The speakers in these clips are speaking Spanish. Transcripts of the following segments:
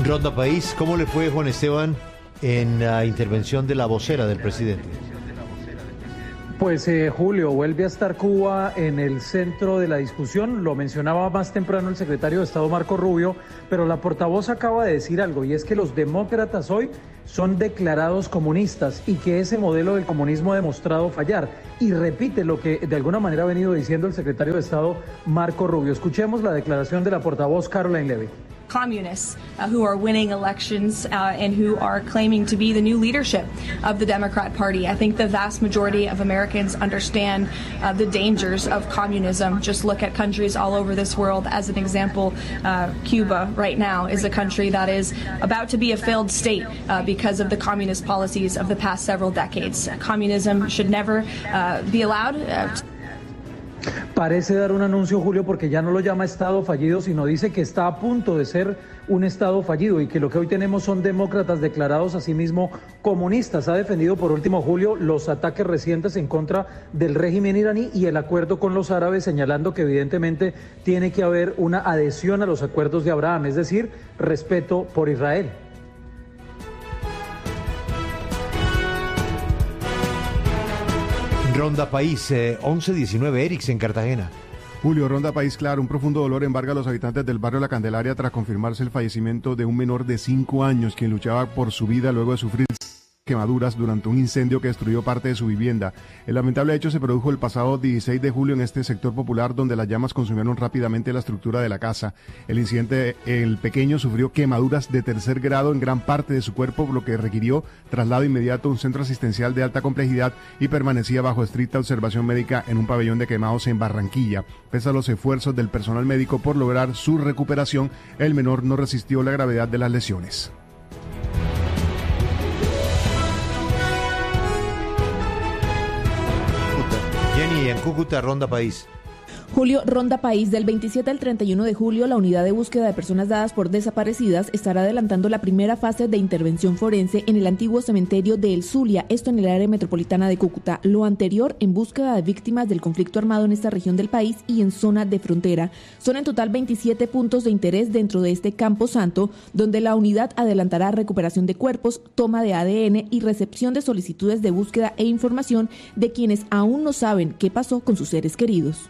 Ronda País, ¿cómo le fue, Juan Esteban, en la intervención de la vocera del presidente? Pues Julio, vuelve a estar Cuba en el centro de la discusión, lo mencionaba más temprano el secretario de Estado Marco Rubio, pero la portavoz acaba de decir algo, y es que los demócratas hoy son declarados comunistas y que ese modelo del comunismo ha demostrado fallar, y repite lo que de alguna manera ha venido diciendo el secretario de Estado Marco Rubio. Escuchemos la declaración de la portavoz Caroline Levy. Communists who are winning elections and who are claiming to be the new leadership of the Democrat Party. I think the vast majority of Americans understand the dangers of communism. Just look at countries all over this world. As an example, Cuba right now is a country that is about to be a failed state because of the communist policies of the past several decades. Communism should never be allowed. Parece dar un anuncio, Julio, porque ya no lo llama Estado fallido, sino dice que está a punto de ser un Estado fallido y que lo que hoy tenemos son demócratas declarados a sí mismos comunistas. Ha defendido, por último, Julio, los ataques recientes en contra del régimen iraní y el acuerdo con los árabes, señalando que evidentemente tiene que haber una adhesión a los acuerdos de Abraham, es decir, respeto por Israel. Ronda País, 11-19, Erix en Cartagena. Julio, Ronda País, claro, un profundo dolor embarga a los habitantes del barrio La Candelaria tras confirmarse el fallecimiento de un menor de 5 años quien luchaba por su vida luego de sufrir quemaduras durante un incendio que destruyó parte de su vivienda. El lamentable hecho se produjo el pasado 16 de julio en este sector popular donde las llamas consumieron rápidamente la estructura de la casa. El incidente, el pequeño sufrió quemaduras de tercer grado en gran parte de su cuerpo, lo que requirió traslado inmediato a un centro asistencial de alta complejidad y permanecía bajo estricta observación médica en un pabellón de quemados en Barranquilla. Pese a los esfuerzos del personal médico por lograr su recuperación, el menor no resistió la gravedad de las lesiones. Jenny, en Cúcuta, Ronda País. Julio, Ronda País, del 27 al 31 de julio, la unidad de búsqueda de personas dadas por desaparecidas estará adelantando la primera fase de intervención forense en el antiguo cementerio de El Zulia, esto en el área metropolitana de Cúcuta. Lo anterior en búsqueda de víctimas del conflicto armado en esta región del país y en zona de frontera. Son en total 27 puntos de interés dentro de este Campo Santo, donde la unidad adelantará recuperación de cuerpos, toma de ADN y recepción de solicitudes de búsqueda e información de quienes aún no saben qué pasó con sus seres queridos.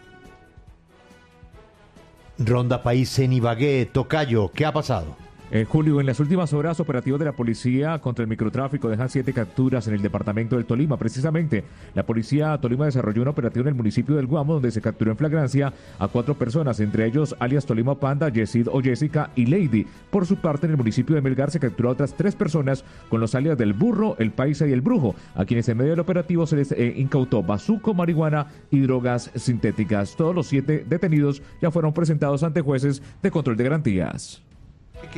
Ronda País en Ibagué, Tocayo, ¿qué ha pasado? Julio, en las últimas horas, operativos de la policía contra el microtráfico dejan 7 capturas en el departamento del Tolima. Precisamente, la policía Tolima desarrolló un operativo en el municipio del Guamo, donde se capturó en flagrancia a 4 personas, entre ellos alias Tolima Panda, Yesid o Jessica y Lady. Por su parte, en el municipio de Melgar se capturó a otras 3 personas con los alias del Burro, el Paisa y el Brujo, a quienes en medio del operativo se les incautó bazuco, marihuana y drogas sintéticas. Todos los 7 detenidos ya fueron presentados ante jueces de control de garantías. ¿Qué?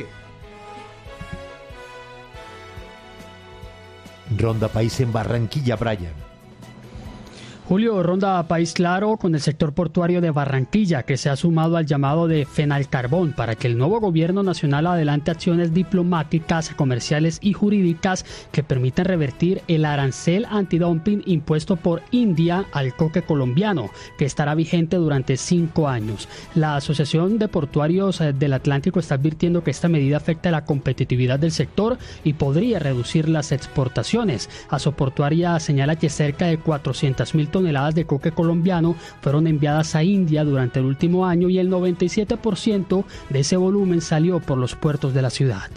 Ronda País en Barranquilla, Brian. Julio, Ronda País claro con el sector portuario de Barranquilla, que se ha sumado al llamado de Fenalcarbón para que el nuevo gobierno nacional adelante acciones diplomáticas, comerciales y jurídicas que permitan revertir el arancel antidumping impuesto por India al coque colombiano, que estará vigente durante 5 años. La Asociación de Portuarios del Atlántico está advirtiendo que esta medida afecta la competitividad del sector y podría reducir las exportaciones. Asoportuaria señala que cerca de 400.000 toneladas de coque colombiano fueron enviadas a India durante el último año y el 97% de ese volumen salió por los puertos de la ciudad.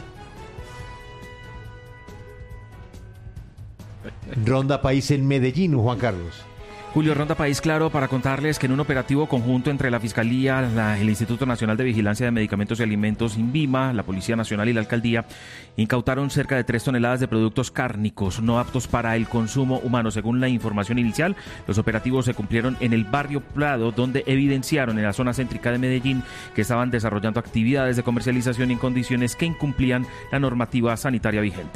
Ronda País en Medellín, Juan Carlos. Julio, Ronda País claro para contarles que en un operativo conjunto entre la Fiscalía, el Instituto Nacional de Vigilancia de Medicamentos y Alimentos, INVIMA, la Policía Nacional y la Alcaldía, incautaron cerca de 3 toneladas de productos cárnicos no aptos para el consumo humano. Según la información inicial, los operativos se cumplieron en el barrio Prado, donde evidenciaron en la zona céntrica de Medellín que estaban desarrollando actividades de comercialización en condiciones que incumplían la normativa sanitaria vigente.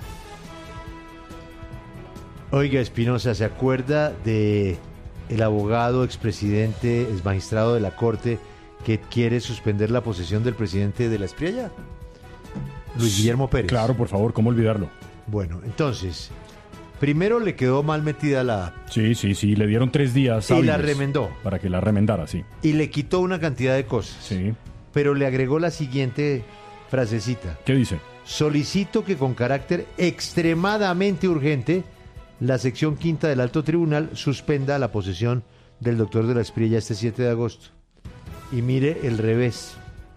Oiga, Espinosa, ¿se acuerda de el abogado, expresidente, exmagistrado de la Corte que quiere suspender la posesión del presidente de la Espriella? Luis Guillermo Pérez. Claro, por favor, ¿cómo olvidarlo? Bueno, entonces, primero le quedó mal metida la... Sí, le dieron 3 días y la remendó. Para que la remendara, sí. Y le quitó una cantidad de cosas. Sí. Pero le agregó la siguiente frasecita. ¿Qué dice? Solicito que con carácter extremadamente urgente la sección quinta del Alto Tribunal suspenda la posesión del doctor de la Espriella este 7 de agosto. Y mire el revés.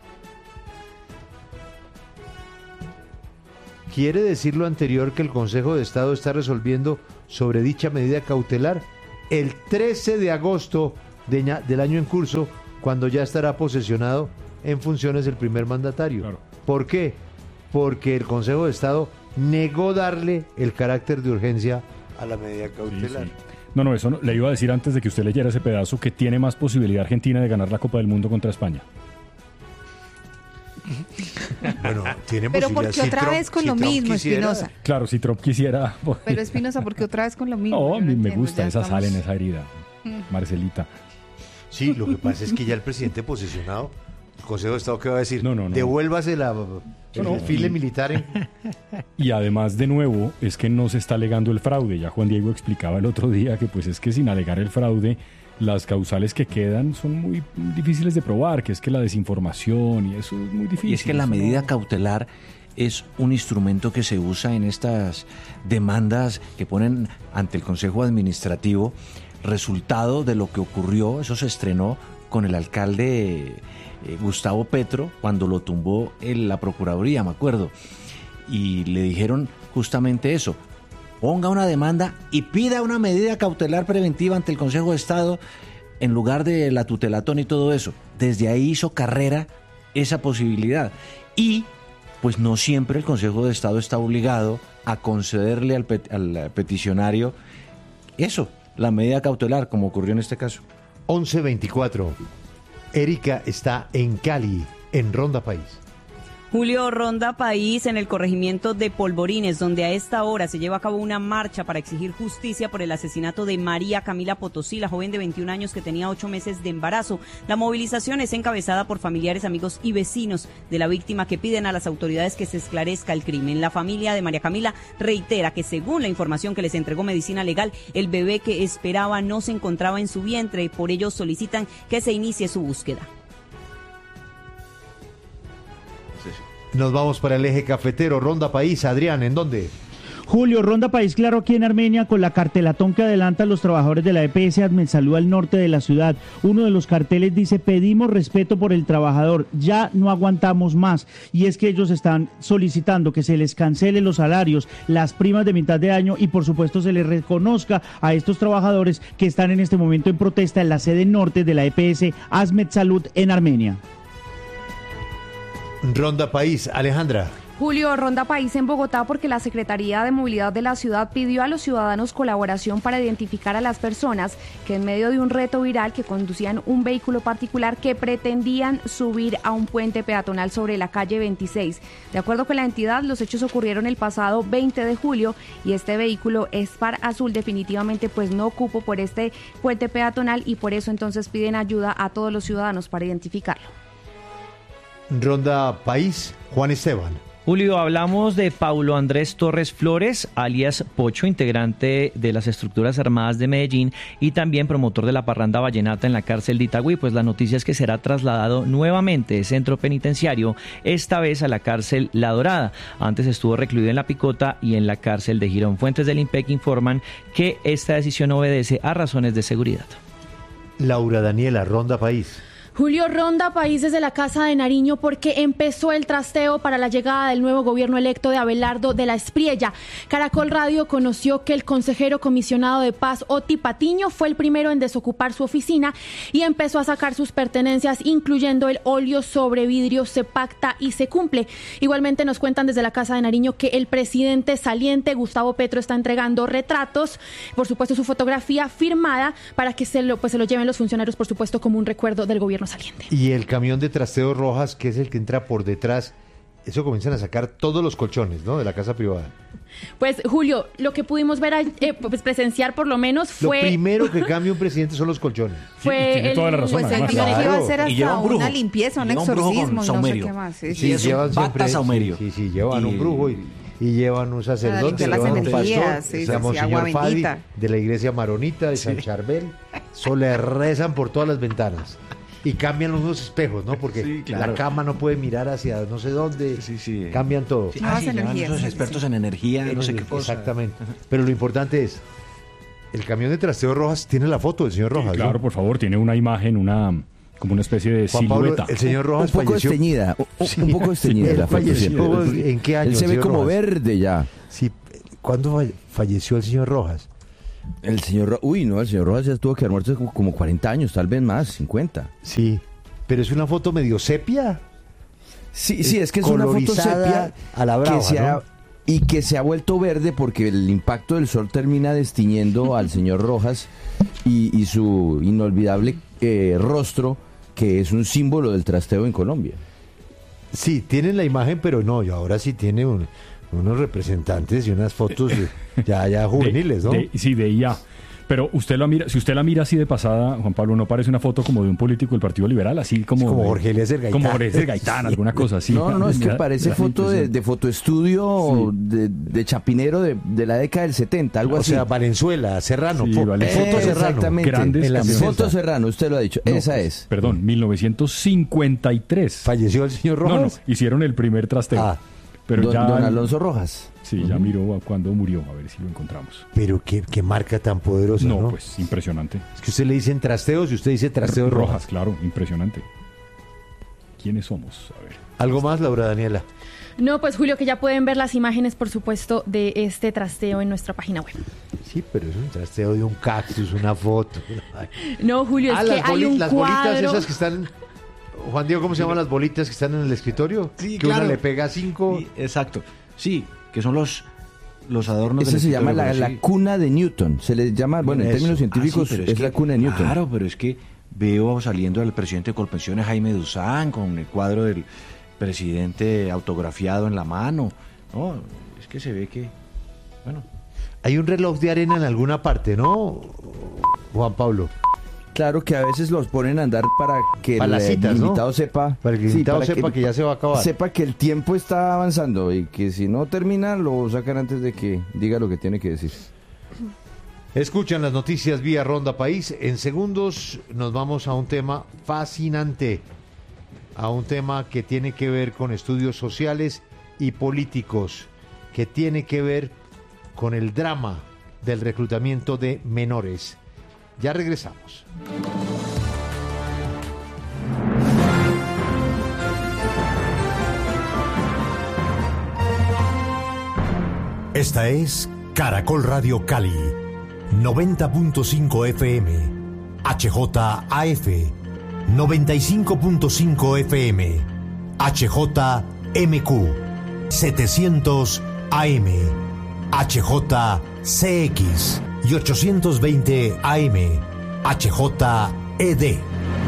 ¿Quiere decir lo anterior que el Consejo de Estado está resolviendo sobre dicha medida cautelar el 13 de agosto del año en curso, cuando ya estará posesionado en funciones el primer mandatario? Claro. ¿Por qué? Porque el Consejo de Estado negó darle el carácter de urgencia a la medida cautelar. Sí. No, eso no, le iba a decir antes de que usted leyera ese pedazo que tiene más posibilidad Argentina de ganar la Copa del Mundo contra España. Bueno, tiene pero posibilidad. porque otra vez con lo mismo, Espinosa. Claro, si Trump quisiera. Pero Espinosa, porque otra vez con lo mismo. No, a mí me gusta ya esa estamos... sal en esa herida, Marcelita. Sí, lo que pasa es que ya el presidente posesionado, el Consejo de Estado, ¿qué va a decir? No. Devuélvase el desfile militar. Y además, de nuevo, es que no se está alegando el fraude. Ya Juan Diego explicaba el otro día que pues es que sin alegar el fraude, las causales que quedan son muy difíciles de probar, que es que la desinformación y eso es muy difícil. Y es que la medida cautelar es un instrumento que se usa en estas demandas que ponen ante el Consejo Administrativo, resultado de lo que ocurrió. Eso se estrenó con el alcalde Gustavo Petro cuando lo tumbó en la Procuraduría, me acuerdo, y le dijeron justamente eso: ponga una demanda y pida una medida cautelar preventiva ante el Consejo de Estado en lugar de la tutelatón y todo eso. Desde ahí hizo carrera esa posibilidad. Y pues no siempre el Consejo de Estado está obligado a concederle al peticionario eso, la medida cautelar, como ocurrió en este caso. 11:24. Erika está en Cali, en Ronda País. Julio, Ronda País, en el corregimiento de Polvorines, donde a esta hora se lleva a cabo una marcha para exigir justicia por el asesinato de María Camila Potosí, la joven de 21 años que tenía 8 meses de embarazo. La movilización es encabezada por familiares, amigos y vecinos de la víctima, que piden a las autoridades que se esclarezca el crimen. La familia de María Camila reitera que, según la información que les entregó Medicina Legal, el bebé que esperaba no se encontraba en su vientre y por ello solicitan que se inicie su búsqueda. Nos vamos para el eje cafetero, Ronda País. Adrián, ¿en dónde? Julio, Ronda País Claro aquí en Armenia, con la cartelatón que adelantan los trabajadores de la EPS Admetsalud al norte de la ciudad. Uno de los carteles dice: pedimos respeto por el trabajador, ya no aguantamos más. Y es que ellos están solicitando que se les cancelen los salarios, las primas de mitad de año y por supuesto se les reconozca a estos trabajadores que están en este momento en protesta en la sede norte de la EPS Admetsalud en Armenia. Ronda País, Alejandra. Julio, Ronda País en Bogotá, porque la Secretaría de Movilidad de la ciudad pidió a los ciudadanos colaboración para identificar a las personas que en medio de un reto viral que conducían un vehículo particular que pretendían subir a un puente peatonal sobre la calle 26. De acuerdo con la entidad, los hechos ocurrieron el pasado 20 de julio y este vehículo Spar Azul definitivamente pues no cupo por este puente peatonal y por eso entonces piden ayuda a todos los ciudadanos para identificarlo. Ronda País, Juan Esteban. Julio, hablamos de Paulo Andrés Torres Flores, alias Pocho, integrante de las Estructuras Armadas de Medellín y también promotor de la parranda vallenata en la cárcel de Itagüí. Pues la noticia es que será trasladado nuevamente de centro penitenciario, esta vez a la cárcel La Dorada. Antes estuvo recluido en La Picota y en la cárcel de Girón. Fuentes del IMPEC informan que esta decisión obedece a razones de seguridad. Laura Daniela, Ronda País. Julio, Ronda País desde la Casa de Nariño, porque empezó el trasteo para la llegada del nuevo gobierno electo de Abelardo de la Espriella. Caracol Radio conoció que el consejero comisionado de paz, Oti Patiño, fue el primero en desocupar su oficina y empezó a sacar sus pertenencias, incluyendo el óleo sobre vidrio. Se pacta y se cumple. Igualmente nos cuentan desde la Casa de Nariño que el presidente saliente, Gustavo Petro, está entregando retratos, por supuesto su fotografía firmada, para que se lo lleven los funcionarios, por supuesto, como un recuerdo del gobierno saliente. Y el camión de trasteo Rojas, que es el que entra por detrás, eso comienzan a sacar todos los colchones, ¿no?, de la casa privada. Pues, Julio, lo que pudimos ver, pues presenciar por lo menos fue... Lo primero que cambia un presidente son los colchones. Fue tiene toda la razón. Pues el Claro. que iba a hacer Y hasta un brujo. una limpieza, un exorcismo y no sé qué más. Sí, llevan siempre, saumerio. sí, llevan un brujo y llevan un sacerdote, las llevan un energías, pastor, sí, Monseñor agua Fadi, bendita. de la iglesia maronita de San Charbel. Eso le rezan por todas las ventanas. Y cambian unos espejos, ¿no? Porque sí, claro. La cama no puede mirar hacia no sé dónde. Sí. Cambian todo. Sí, esos expertos en energía, no sé qué cosa. Exactamente. Pero lo importante es, el camión de trasteo Rojas tiene la foto del señor Rojas. Claro, ¿no? Por favor, tiene una imagen, como una especie de Juan silueta. Pablo, el señor Rojas un poco falleció. Esteñida, un poco esteñida. Él falleció, ¿en qué año? Él se ve como Rojas? verde ya. Sí, ¿cuándo falleció el señor Rojas? El señor Rojas ya tuvo que haber muerto como 40 años, tal vez más, 50. Sí, pero es una foto medio sepia. Sí, es que es una foto sepia a la brava, ¿no? Y que se ha vuelto verde porque el impacto del sol termina destiñendo al señor Rojas y su inolvidable rostro, que es un símbolo del trasteo en Colombia. Sí, tienen la imagen, pero no, y ahora sí tiene unos representantes y unas fotos ya juveniles, ¿no? De IA. Pero usted lo mira, si usted la mira así de pasada, Juan Pablo, ¿no parece una foto como de un político del Partido Liberal? Así como Jorge Eliezer Gaitán. Como Jorge Eliezer Gaitán, sí. Alguna cosa así. No, es que parece foto de fotoestudio de chapinero de la década del 70, algo así. O sea, Valenzuela, Serrano. Sí, Foto Serrano. Exactamente. Foto Serrano, usted lo ha dicho. Esa es. Perdón, 1953. ¿Falleció el señor Rojas? No, hicieron el primer trasteo. Pero don Alonso Rojas. Sí, ya miró cuando murió, a ver si lo encontramos. Pero qué marca tan poderosa, ¿no? No, pues impresionante. Es que usted le dicen trasteos y usted dice trasteo Rojas. Claro, impresionante. ¿Quiénes somos? A ver. ¿Algo más, Laura Daniela? No, pues Julio, que ya pueden ver las imágenes, por supuesto, de este trasteo en nuestra página web. Sí, pero es un trasteo de un cactus, una foto. No, Julio, es que hay un las cuadro... bolitas esas que están... Juan Diego, ¿cómo se llaman las bolitas que están en el escritorio? Sí, que claro. Una le pega 5. Sí, exacto. Sí, que son los adornos del escritorio. Esa se llama la cuna de Newton. Se le llama, bueno, en términos científicos, es la cuna de Newton. Claro, pero es que veo saliendo al presidente de Colpensiones, Jaime Duzán, con el cuadro del presidente autografiado en la mano. No, es que se ve que, bueno. Hay un reloj de arena en alguna parte, ¿no, Juan Pablo? Claro, que a veces los ponen a andar para que para el invitado, ¿no? Sepa. Para que el invitado sepa que ya se va a acabar. Sepa que el tiempo está avanzando y que si no termina lo sacan antes de que diga lo que tiene que decir. Escuchan las noticias vía Ronda País. En segundos nos vamos a un tema fascinante, a un tema que tiene que ver con estudios sociales y políticos, que tiene que ver con el drama del reclutamiento de menores. Ya regresamos. Esta es Caracol Radio Cali, 90.5 FM, HJAF, 95.5 FM, HJMQ, 700 AM, HJCX y 820 AM, HJED.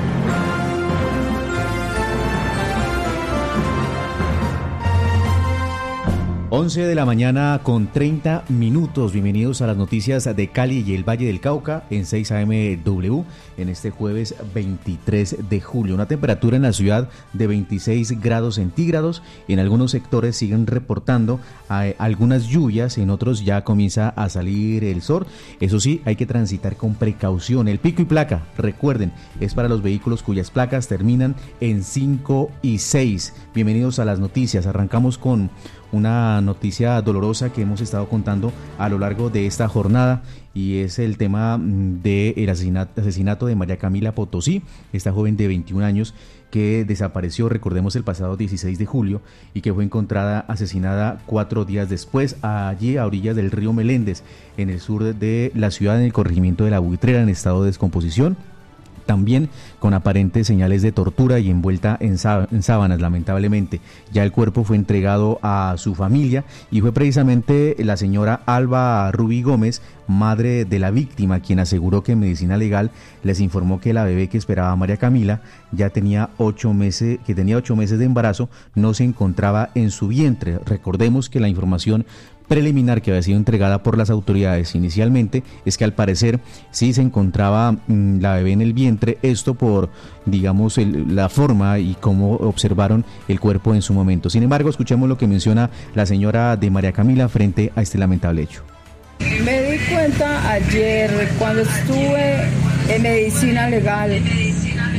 11 de la mañana con 30 minutos. Bienvenidos a las noticias de Cali y el Valle del Cauca en 6 AMW en este jueves 23 de julio. Una temperatura en la ciudad de 26 grados centígrados. En algunos sectores siguen reportando algunas lluvias, en otros ya comienza a salir el sol. Eso sí, hay que transitar con precaución. El pico y placa, recuerden, es para los vehículos cuyas placas terminan en 5 y 6. Bienvenidos a las noticias. Arrancamos con una noticia dolorosa que hemos estado contando a lo largo de esta jornada, y es el tema del asesinato de María Camila Potosí, esta joven de 21 años que desapareció, recordemos, el pasado 16 de julio y que fue encontrada asesinada 4 días después allí a orillas del río Meléndez, en el sur de la ciudad, en el corregimiento de La Buitrera, en estado de descomposición, también con aparentes señales de tortura y envuelta en sábanas, lamentablemente. Ya el cuerpo fue entregado a su familia y fue precisamente la señora Alba Rubí Gómez, madre de la víctima, quien aseguró que en medicina legal les informó que la bebé que esperaba María Camila ya tenía 8 meses, que tenía 8 meses de embarazo, no se encontraba en su vientre. Recordemos que la información preliminar que había sido entregada por las autoridades inicialmente es que al parecer sí se encontraba la bebé en el vientre, esto por, digamos, la forma y cómo observaron el cuerpo en su momento. Sin embargo, escuchemos lo que menciona la señora de María Camila frente a este lamentable hecho. Me di cuenta ayer cuando estuve en medicina legal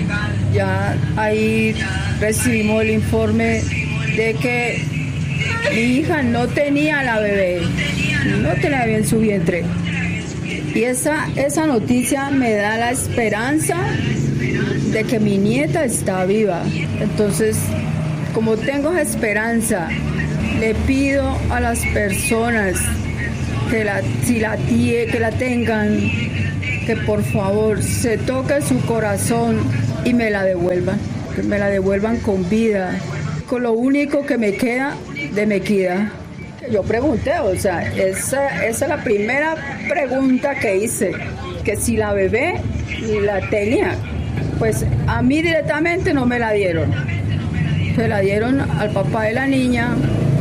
Ya ahí recibimos el informe de que mi hija no tenía la bebé, no tenía bebé en su vientre. Y esa noticia me da la esperanza de que mi nieta está viva. Entonces, como tengo esa esperanza, le pido a las personas que la tengan, que por favor se toque su corazón y me la devuelvan, que me la devuelvan con vida, con lo único que me queda de mi equidad. Yo pregunté, o sea, esa es la primera pregunta que hice, que si la bebé la tenía. Pues a mí directamente no me la dieron, se la dieron al papá de la niña,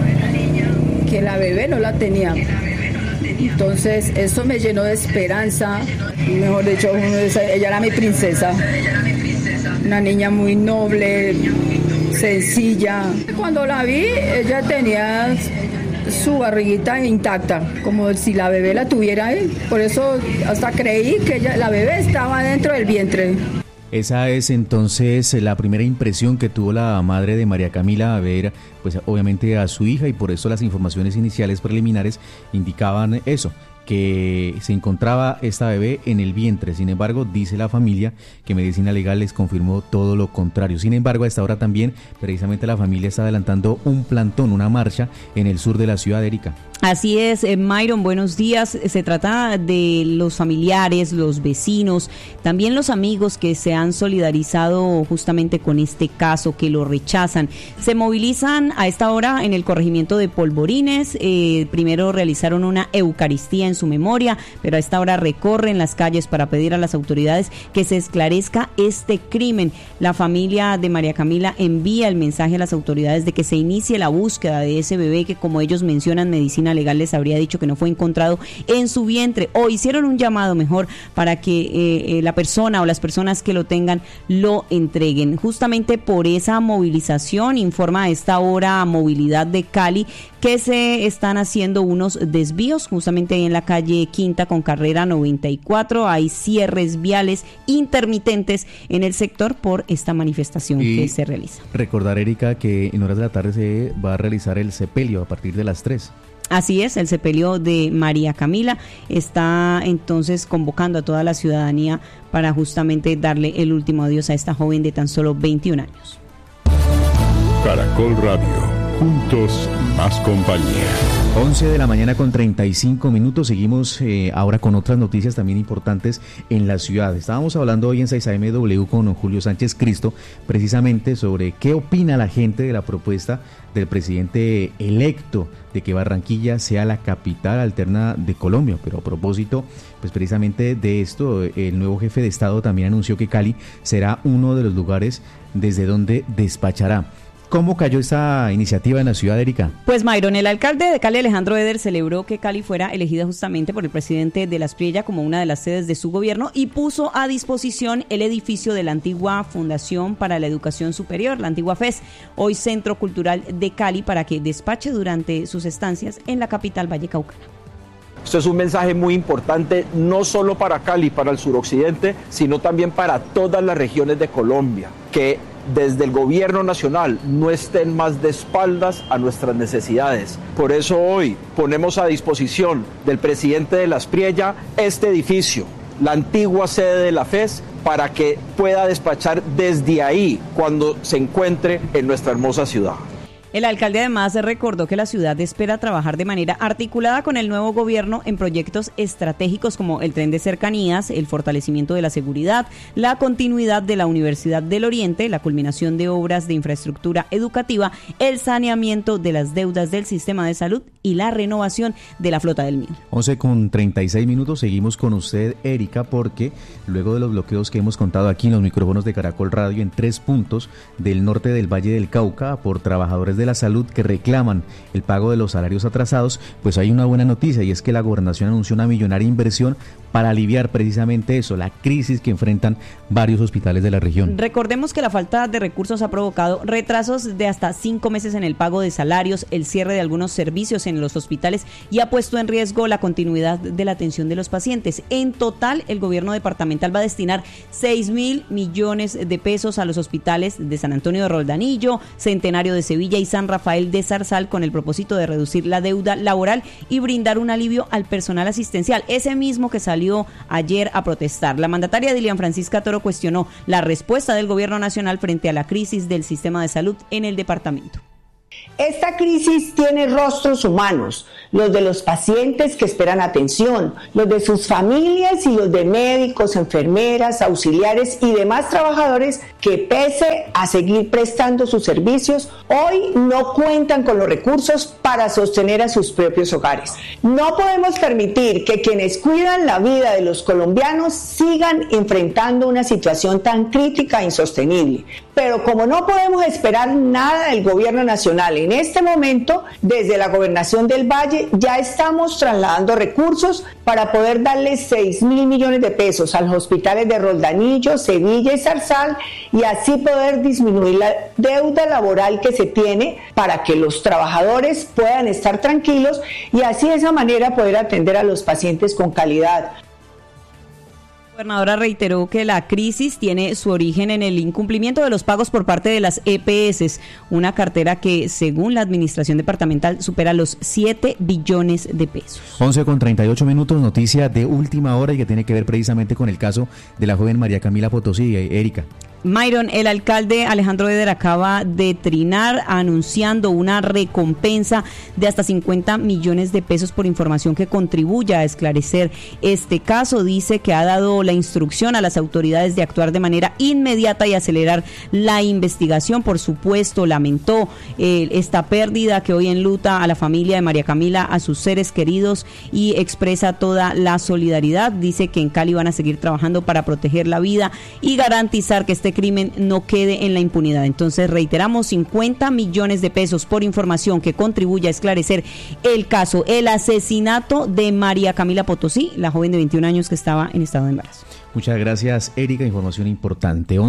que la bebé no la tenía. Entonces eso me llenó de esperanza, mejor dicho, ella era mi princesa, una niña muy noble, sencilla. Cuando la vi, ella tenía su barriguita intacta, como si la bebé la tuviera ahí. Por eso hasta creí que la bebé estaba dentro del vientre. Esa es entonces la primera impresión que tuvo la madre de María Camila a ver, pues obviamente a su hija, y por eso las informaciones iniciales preliminares indicaban eso, que se encontraba esta bebé en el vientre. Sin embargo, dice la familia que Medicina Legal les confirmó todo lo contrario. Sin embargo, a esta hora también, precisamente la familia está adelantando un plantón, una marcha en el sur de la ciudad, Erika. Así es, Myron, buenos días. Se trata de los familiares, los vecinos, también los amigos que se han solidarizado justamente con este caso, que lo rechazan. Se movilizan a esta hora en el corregimiento de Polvorines. Primero realizaron una eucaristía en su memoria, pero a esta hora recorren las calles para pedir a las autoridades que se esclarezca este crimen. La familia de María Camila envía el mensaje a las autoridades de que se inicie la búsqueda de ese bebé que, como ellos mencionan, Medicina Legal les habría dicho que no fue encontrado en su vientre, o hicieron un llamado mejor para que la persona o las personas que lo tengan lo entreguen. Justamente por esa movilización, informa a esta hora Movilidad de Cali que se están haciendo unos desvíos justamente ahí en la calle Quinta con carrera 94. Hay cierres viales intermitentes en el sector por esta manifestación que se realiza. Recordar, Erika, que en horas de la tarde se va a realizar el sepelio a partir de las 3. Así es, el sepelio de María Camila está entonces convocando a toda la ciudadanía para justamente darle el último adiós a esta joven de tan solo 21 años. Caracol Radio. Juntos, más compañía. 11 de la mañana con 35 minutos. Seguimos ahora con otras noticias también importantes en la ciudad. Estábamos hablando hoy en 6AMW con don Julio Sánchez Cristo precisamente sobre qué opina la gente de la propuesta del presidente electo de que Barranquilla sea la capital alterna de Colombia. Pero a propósito, pues precisamente de esto, el nuevo jefe de Estado también anunció que Cali será uno de los lugares desde donde despachará. ¿Cómo cayó esta iniciativa en la ciudad, Erika? Pues Myron, el alcalde de Cali, Alejandro Eder, celebró que Cali fuera elegida justamente por el presidente de la Espriella como una de las sedes de su gobierno y puso a disposición el edificio de la antigua Fundación para la Educación Superior, la antigua FES, hoy Centro Cultural de Cali, para que despache durante sus estancias en la capital vallecaucana. Esto es un mensaje muy importante, no solo para Cali, para el suroccidente, sino también para todas las regiones de Colombia, que desde el gobierno nacional no estén más de espaldas a nuestras necesidades. Por eso hoy ponemos a disposición del presidente de la Espriella este edificio, la antigua sede de la FES, para que pueda despachar desde ahí cuando se encuentre en nuestra hermosa ciudad. El alcalde además recordó que la ciudad espera trabajar de manera articulada con el nuevo gobierno en proyectos estratégicos como el tren de cercanías, el fortalecimiento de la seguridad, la continuidad de la Universidad del Oriente, la culminación de obras de infraestructura educativa, el saneamiento de las deudas del sistema de salud y la renovación de la flota del MIN. 11 con 36 minutos, seguimos con usted, Erika, porque luego de los bloqueos que hemos contado aquí en los micrófonos de Caracol Radio en 3 puntos del norte del Valle del Cauca por trabajadores de la Salud que reclaman el pago de los salarios atrasados, pues hay una buena noticia, y es que la gobernación anunció una millonaria inversión para aliviar precisamente eso, la crisis que enfrentan varios hospitales de la región. Recordemos que la falta de recursos ha provocado retrasos de hasta 5 meses en el pago de salarios, el cierre de algunos servicios en los hospitales y ha puesto en riesgo la continuidad de la atención de los pacientes. En total, el gobierno departamental va a destinar 6.000 millones de pesos a los hospitales de San Antonio de Roldanillo, Centenario de Sevilla y San Rafael de Zarzal, con el propósito de reducir la deuda laboral y brindar un alivio al personal asistencial, ese mismo que salió ayer a protestar. La mandataria Dilian Francisca Toro cuestionó la respuesta del gobierno nacional frente a la crisis del sistema de salud en el departamento. Esta crisis tiene rostros humanos, los de los pacientes que esperan atención, los de sus familias y los de médicos, enfermeras, auxiliares y demás trabajadores que, pese a seguir prestando sus servicios, hoy no cuentan con los recursos para sostener a sus propios hogares. No podemos permitir que quienes cuidan la vida de los colombianos sigan enfrentando una situación tan crítica e insostenible. Pero como no podemos esperar nada del gobierno nacional en este momento, desde la Gobernación del Valle ya estamos trasladando recursos para poder darle 6.000 millones de pesos a los hospitales de Roldanillo, Sevilla y Zarzal, y así poder disminuir la deuda laboral que se tiene para que los trabajadores puedan estar tranquilos y así de esa manera poder atender a los pacientes con calidad. La gobernadora reiteró que la crisis tiene su origen en el incumplimiento de los pagos por parte de las EPS, una cartera que, según la administración departamental, supera los 7 billones de pesos. 11:38, noticia de última hora y que tiene que ver precisamente con el caso de la joven María Camila Potosí. Erika. Myron, el alcalde Alejandro Eder acaba de trinar anunciando una recompensa de hasta 50 millones de pesos por información que contribuya a esclarecer este caso. Dice que ha dado la instrucción a las autoridades de actuar de manera inmediata y acelerar la investigación. Por supuesto, lamentó esta pérdida que hoy enluta a la familia de María Camila, a sus seres queridos, y expresa toda la solidaridad. Dice que en Cali van a seguir trabajando para proteger la vida y garantizar que este crimen no quede en la impunidad. Entonces, reiteramos, 50 millones de pesos por información que contribuya a esclarecer el caso, el asesinato de María Camila Potosí, la joven de 21 años que estaba en estado de embarazo. Muchas gracias, Erika. Información importante.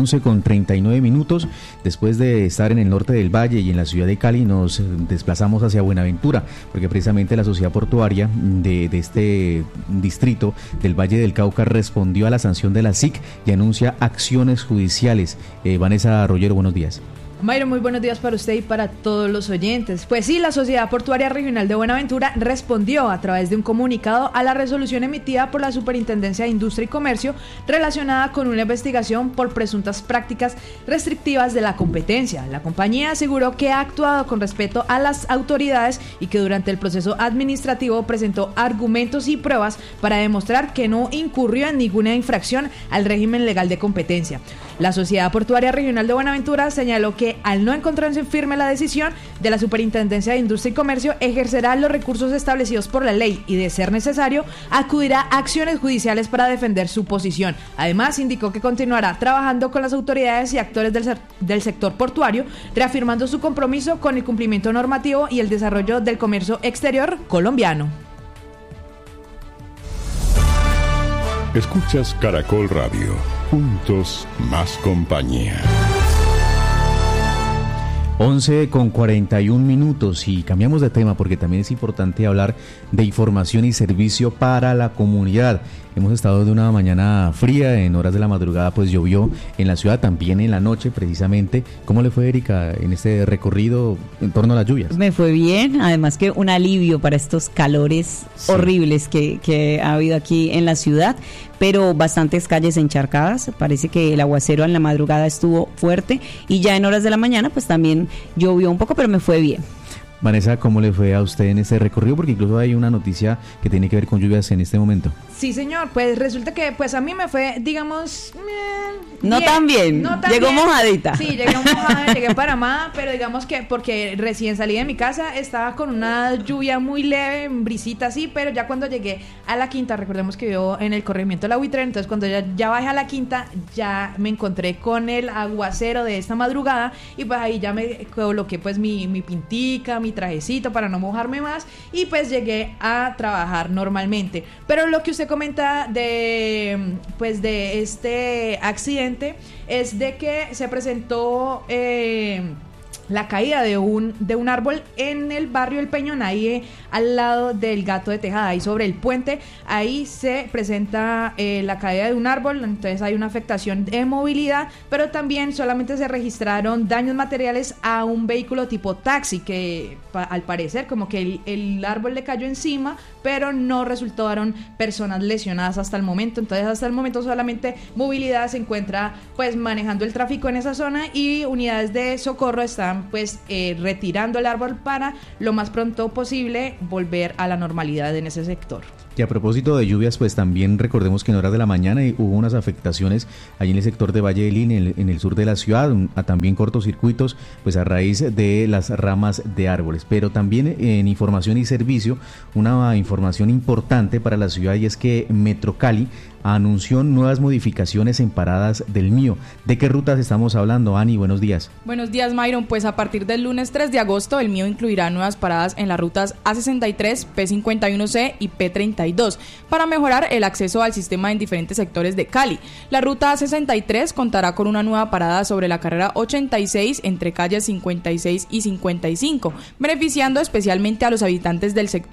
11:39. Después de estar en el norte del Valle y en la ciudad de Cali, nos desplazamos hacia Buenaventura, porque precisamente la sociedad portuaria de este distrito del Valle del Cauca respondió a la sanción de la SIC y anuncia acciones judiciales. Vanessa Rollero, buenos días. Mayro, muy buenos días para usted y para todos los oyentes. Pues sí, la Sociedad Portuaria Regional de Buenaventura respondió a través de un comunicado a la resolución emitida por la Superintendencia de Industria y Comercio relacionada con una investigación por presuntas prácticas restrictivas de la competencia. La compañía aseguró que ha actuado con respeto a las autoridades y que durante el proceso administrativo presentó argumentos y pruebas para demostrar que no incurrió en ninguna infracción al régimen legal de competencia. La Sociedad Portuaria Regional de Buenaventura señaló que al no encontrarse firme la decisión de la Superintendencia de Industria y Comercio, ejercerá los recursos establecidos por la ley y, de ser necesario, acudirá a acciones judiciales para defender su posición. Además, indicó que continuará trabajando con las autoridades y actores del sector portuario, reafirmando su compromiso con el cumplimiento normativo y el desarrollo del comercio exterior colombiano. Escuchas Caracol Radio. Juntos, más compañía. 11:41 y cambiamos de tema porque también es importante hablar de información y servicio para la comunidad. Hemos estado de una mañana fría, en horas de la madrugada pues llovió en la ciudad, también en la noche precisamente. ¿Cómo le fue, Erika, en este recorrido en torno a las lluvias? Me fue bien, además que un alivio para estos calores horribles que ha habido aquí en la ciudad, pero bastantes calles encharcadas. Parece que el aguacero en la madrugada estuvo fuerte y ya en horas de la mañana pues también llovió un poco, pero me fue bien. Vanessa, ¿cómo le fue a usted en este recorrido? Porque incluso hay una noticia que tiene que ver con lluvias en este momento. Sí, señor, pues resulta que pues a mí me fue, digamos, no bien, tan bien, no tan llegó bien. mojadita. Sí, llegué mojada, llegué paramada, pero digamos que porque recién salí de mi casa estaba con una lluvia muy leve, brisita así, pero ya cuando llegué a la quinta, recordemos que yo en el corregimiento de la Buitrera, entonces cuando ya bajé a la quinta, ya me encontré con el aguacero de esta madrugada y pues ahí ya me coloqué pues mi pintica, mi trajecito para no mojarme más y pues llegué a trabajar normalmente. Pero lo que usted comenta de este accidente es de que se presentó la caída de un árbol en el barrio El Peñón, ahí al lado del Gato de Tejada, ahí sobre el puente, ahí se presenta la caída de un árbol, entonces hay una afectación de movilidad, pero también solamente se registraron daños materiales a un vehículo tipo taxi, que al parecer como que el árbol le cayó encima, pero no resultaron personas lesionadas hasta el momento. Entonces hasta el momento solamente movilidad se encuentra pues manejando el tráfico en esa zona y unidades de socorro están pues retirando el árbol para lo más pronto posible volver a la normalidad en ese sector. Y a propósito de lluvias, pues también recordemos que en horas de la mañana hubo unas afectaciones allí en el sector de Valle del Lin, en el sur de la ciudad, también cortocircuitos, pues a raíz de las ramas de árboles. Pero también en información y servicio, una información importante para la ciudad, y es que Metro Cali anunció nuevas modificaciones en paradas del Mío. ¿De qué rutas estamos hablando, Ani? Buenos días. Buenos días, Myron. Pues a partir del lunes 3 de agosto, el Mío incluirá nuevas paradas en las rutas A63, P51C y P32 para mejorar el acceso al sistema en diferentes sectores de Cali. La ruta A63 contará con una nueva parada sobre la carrera 86 entre calles 56 y 55, beneficiando especialmente a los habitantes del sector